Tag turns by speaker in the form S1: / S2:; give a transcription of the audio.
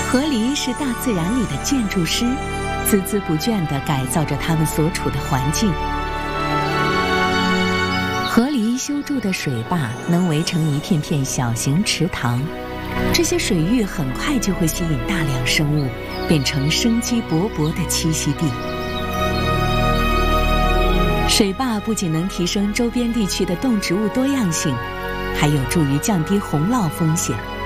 S1: 河狸是大自然里的建筑师，孜孜不倦地改造着它们所处的环境。河狸修筑的水坝能围成一片片小型池塘，这些水域很快就会吸引大量生物，变成生机勃勃的栖息地。水坝不仅能提升周边地区的动植物多样性，还有助于降低洪涝风险。